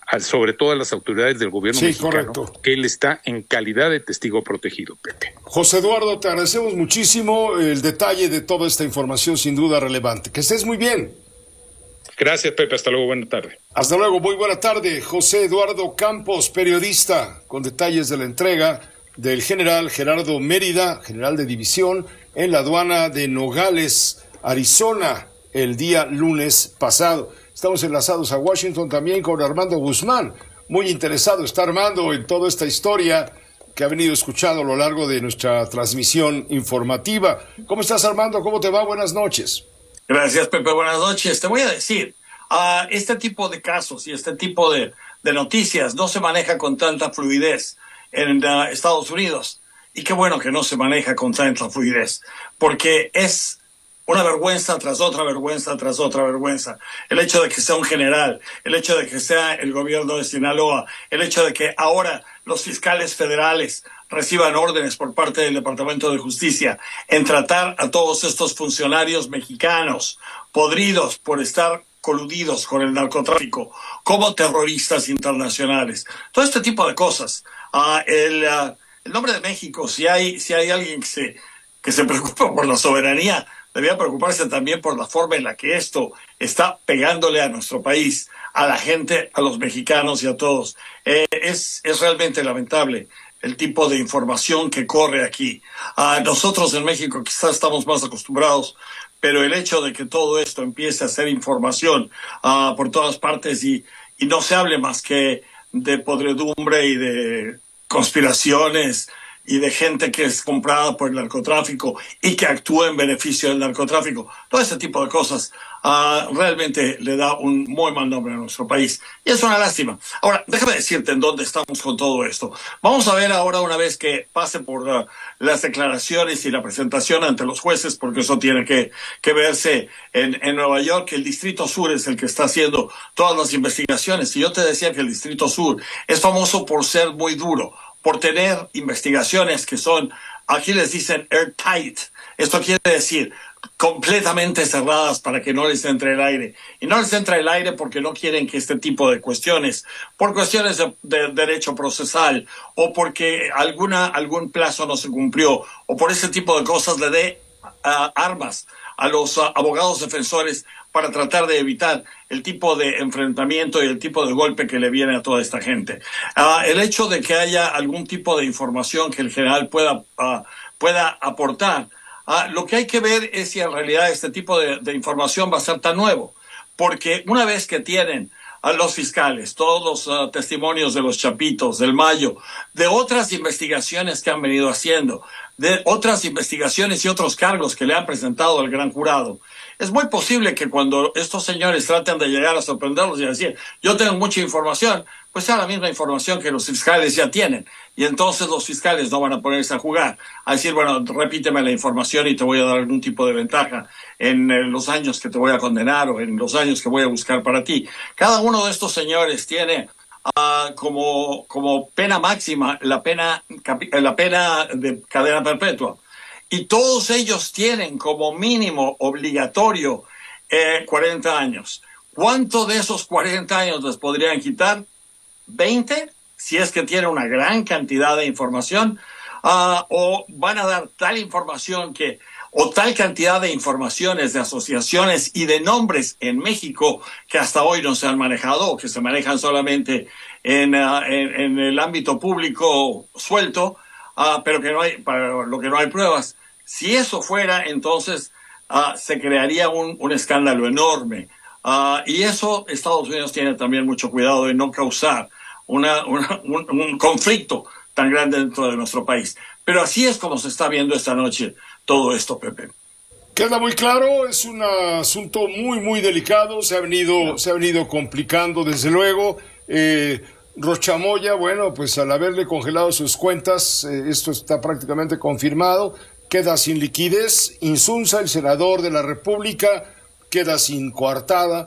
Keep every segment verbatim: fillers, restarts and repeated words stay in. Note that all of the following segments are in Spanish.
a, sobre todo a las autoridades del gobierno sí, mexicano, correcto, que él está en calidad de testigo protegido, Pepe. José Eduardo, te agradecemos muchísimo el detalle de toda esta información, sin duda relevante. Que estés muy bien. Gracias, Pepe. Hasta luego. Buena tarde. Hasta luego. Muy buena tarde. José Eduardo Campos, periodista, con detalles de la entrega del general Gerardo Mérida, general de división, en la aduana de Nogales, Arizona, el día lunes pasado. Estamos enlazados a Washington también con Armando Guzmán. Muy interesado está Armando en toda esta historia que ha venido escuchando a lo largo de nuestra transmisión informativa. ¿Cómo estás, Armando? ¿Cómo te va? Buenas noches. Gracias, Pepe. Buenas noches. Te voy a decir, uh, este tipo de casos y este tipo de, de noticias no se maneja con tanta fluidez en uh, Estados Unidos. Y qué bueno que no se maneja con tanta fluidez, porque es una vergüenza tras otra vergüenza tras otra vergüenza. El hecho de que sea un general, el hecho de que sea el gobierno de Sinaloa, el hecho de que ahora los fiscales federales reciban órdenes por parte del Departamento de Justicia en tratar a todos estos funcionarios mexicanos podridos por estar coludidos con el narcotráfico como terroristas internacionales. Todo este tipo de cosas. Uh, el, uh, el nombre de México, si hay, si hay alguien que se, que se preocupa por la soberanía, debía preocuparse también por la forma en la que esto está pegándole a nuestro país, a la gente, a los mexicanos y a todos. Eh, es, es realmente lamentable el tipo de información que corre aquí. Uh, nosotros en México quizás estamos más acostumbrados, pero el hecho de que todo esto empiece a ser información uh, por todas partes y, y no se hable más que de podredumbre y de conspiraciones y de gente que es comprada por el narcotráfico y que actúa en beneficio del narcotráfico. Todo ese tipo de cosas uh, realmente le da un muy mal nombre a nuestro país. Y es una lástima. Ahora, déjame decirte en dónde estamos con todo esto. Vamos a ver ahora, una vez que pase por uh, las declaraciones y la presentación ante los jueces, porque eso tiene que, que verse en, en Nueva York. El Distrito Sur es el que está haciendo todas las investigaciones. Y yo te decía que el Distrito Sur es famoso por ser muy duro, por tener investigaciones que son, aquí les dicen airtight. Esto quiere decir completamente cerradas para que no les entre el aire. Y no les entra el aire porque no quieren que este tipo de cuestiones, por cuestiones de, de derecho procesal, o porque alguna, algún plazo no se cumplió, o por ese tipo de cosas, le dé uh, armas a los uh, abogados defensores para tratar de evitar el tipo de enfrentamiento y el tipo de golpe que le viene a toda esta gente. Uh, el hecho de que haya algún tipo de información que el general pueda, uh, pueda aportar, uh, lo que hay que ver es si en realidad este tipo de, de información va a ser tan nuevo. Porque una vez que tienen a los fiscales todos los uh, testimonios de los Chapitos, del Mayo, de otras investigaciones que han venido haciendo, de otras investigaciones y otros cargos que le han presentado al gran jurado, es muy posible que cuando estos señores traten de llegar a sorprenderlos y decir, yo tengo mucha información, pues sea la misma información que los fiscales ya tienen. Y entonces los fiscales no van a ponerse a jugar, a decir, bueno, repíteme la información y te voy a dar algún tipo de ventaja en eh, los años que te voy a condenar o en los años que voy a buscar para ti. Cada uno de estos señores tiene uh, como, como pena máxima la pena, la pena de cadena perpetua. Y todos ellos tienen como mínimo obligatorio eh, cuarenta años. ¿Cuánto de esos cuarenta años les podrían quitar? ¿veinte? Si es que tienen una gran cantidad de información. Uh, o van a dar tal información que, o tal cantidad de informaciones de asociaciones y de nombres en México que hasta hoy no se han manejado o que se manejan solamente en, uh, en, en el ámbito público suelto, uh, pero que no hay, para lo que no hay pruebas. Si eso fuera, entonces uh, se crearía un, un escándalo enorme. Uh, y eso Estados Unidos tiene también mucho cuidado de no causar una, una, un, un conflicto tan grande dentro de nuestro país. Pero así es como se está viendo esta noche todo esto, Pepe. Queda muy claro, es un asunto muy, muy delicado, se ha venido, se ha venido complicando desde luego. Eh, Rochamoya, bueno, pues al haberle congelado sus cuentas, eh, esto está prácticamente confirmado, queda sin liquidez. Insunza, el senador de la República, queda sin coartada.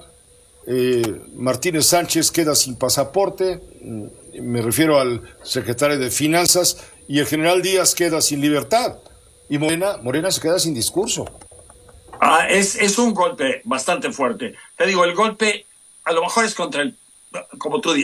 Eh, Martínez Sánchez queda sin pasaporte, me refiero al secretario de Finanzas, y el general Díaz queda sin libertad. Y Morena, Morena se queda sin discurso. Ah, es, es un golpe bastante fuerte. Te digo, el golpe a lo mejor es contra el, como tú dices,